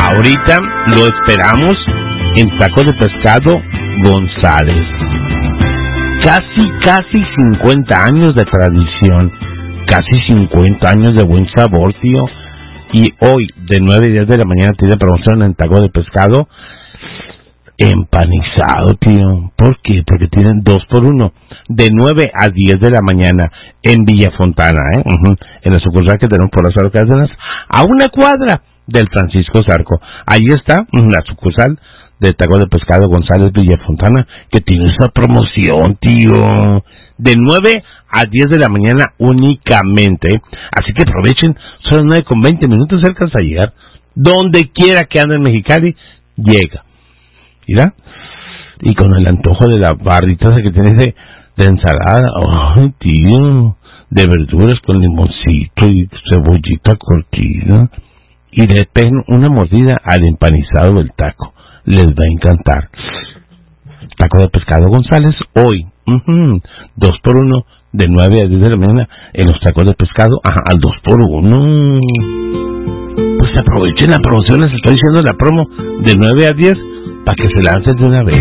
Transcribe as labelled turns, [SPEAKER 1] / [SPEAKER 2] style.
[SPEAKER 1] Ahorita lo esperamos en Tacos de Pescado González. Casi 50 años de tradición, casi 50 años de buen sabor, tío. Y hoy, de 9 a 10 de la mañana, tiene promoción en Tacos de Pescado empanizado, tío. ¿Por qué? Porque tienen 2 por 1. De 9 a 10 de la mañana en Villa Fontana, en la sucursal que tenemos por las Arcas Cárdenas, a una cuadra del Francisco Zarco. Ahí está la sucursal de Tacos de Pescado González Villa Fontana, que tiene esa promoción, tío. De 9 a 10 de la mañana únicamente. Así que aprovechen, son 9 con 20 minutos, cerca a llegar. Donde quiera que ande en Mexicali, llega. ¿Mira? Y con el antojo de la barrita que tiene de ensalada, ay, tío, de verduras con limoncito y cebollita cortada, y le peguen una mordida al empanizado del taco. Les va a encantar. Taco de Pescado González, hoy, 2 por 1, de 9 a 10 de la mañana, en los tacos de pescado, al 2 por 1. Pues aprovechen la promoción, les estoy diciendo la promo, de 9 a 10, para que se lancen de una vez.